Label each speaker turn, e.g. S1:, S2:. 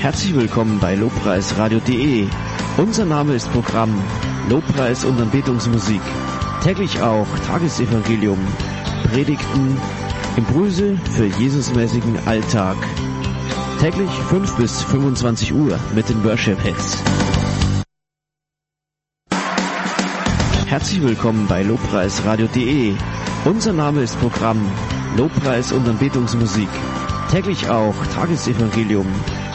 S1: Herzlich willkommen bei Lobpreisradio.de. Unser Name ist Programm Lobpreis und Anbetungsmusik. Täglich auch Tagesevangelium, Predigten, Impulse für Jesusmäßigen Alltag. Täglich 5 bis 25 Uhr mit den Worship Hits. Herzlich willkommen bei Lobpreisradio.de. Unser Name ist Programm Lobpreis und Anbetungsmusik. Täglich auch Tagesevangelium,